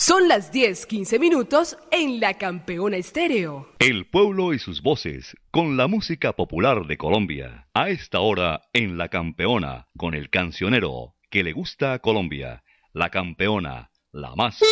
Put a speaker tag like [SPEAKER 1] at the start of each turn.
[SPEAKER 1] Son las 10:15 en La Campeona Estéreo.
[SPEAKER 2] El pueblo y sus voces, con la música popular de Colombia. A esta hora en La Campeona, con el cancionero que le gusta a Colombia. La Campeona, la más